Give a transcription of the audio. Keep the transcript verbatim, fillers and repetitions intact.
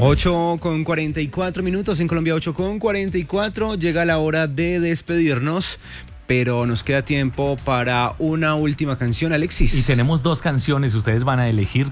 ocho con cuarenta y cuatro minutos en Colombia, ocho con cuarenta y cuatro. Llega la hora de despedirnos, pero nos queda tiempo para una última canción, Alexis. Y tenemos dos canciones, ustedes van a elegir